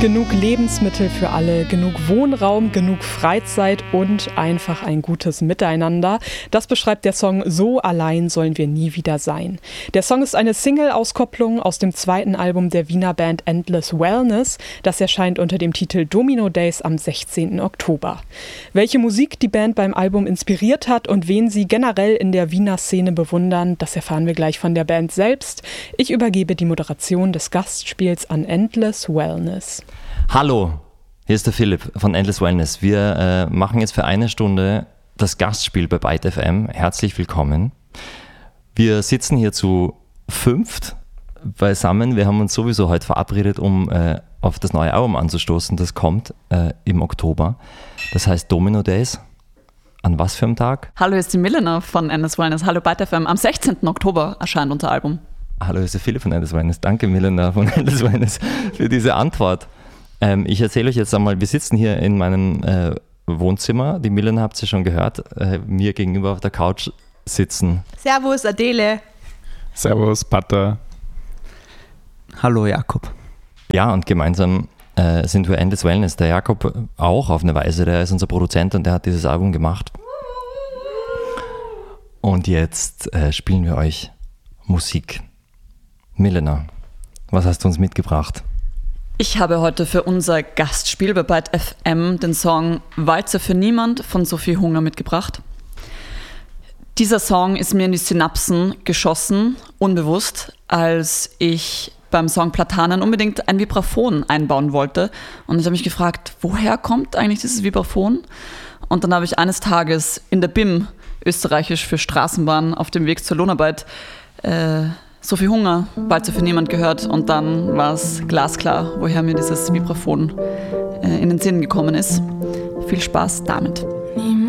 Genug Lebensmittel für alle, genug Wohnraum, genug Freizeit und einfach ein gutes Miteinander. Das beschreibt der Song So allein sollen wir nie wieder sein. Der Song ist eine Single-Auskopplung aus dem zweiten Album der Wiener Band Endless Wellness. Das erscheint unter dem Titel Domino Days am 16. Oktober. Welche Musik die Band beim Album inspiriert hat und wen sie generell in der Wiener Szene bewundern, das erfahren wir gleich von der Band selbst. Ich übergebe die Moderation des Gastspiels an Endless Wellness. Hallo, hier ist der Philipp von Endless Wellness. Wir machen jetzt für eine Stunde das Gastspiel bei Byte FM. Herzlich willkommen. Wir sitzen hier zu fünft beisammen. Wir haben uns sowieso heute verabredet, um auf das neue Album anzustoßen. Das kommt im Oktober. Das heißt Domino Days. An was für einem Tag? Hallo, hier ist die Milena von Endless Wellness. Hallo Byte FM. Am 16. Oktober erscheint unser Album. Hallo, hier ist der Philipp von Endless Wellness. Danke Milena von Endless Wellness für diese Antwort. Ich erzähle euch jetzt einmal, wir sitzen hier in meinem Wohnzimmer. Die Milena habt ihr schon gehört, mir gegenüber auf der Couch sitzen. Servus Adele. Servus Pater. Hallo Jakob. Ja, und gemeinsam sind wir Endless Wellness. Der Jakob auch auf eine Weise, der ist unser Produzent und der hat dieses Album gemacht. Und jetzt spielen wir euch Musik. Milena, was hast du uns mitgebracht? Ich habe heute für unser Gastspiel bei Byte FM den Song Walzer für niemand von Sophie Hunger mitgebracht. Dieser Song ist mir in die Synapsen geschossen, unbewusst, als ich beim Song Platanen unbedingt ein Vibraphon einbauen wollte. Und ich habe mich gefragt, woher kommt eigentlich dieses Vibraphon? Und dann habe ich eines Tages in der BIM, österreichisch für Straßenbahn, auf dem Weg zur Lohnarbeit, Sophie Hunger, Walzer für niemand gehört und dann war es glasklar, woher mir dieses Vibraphon in den Sinn gekommen ist. Viel Spaß damit.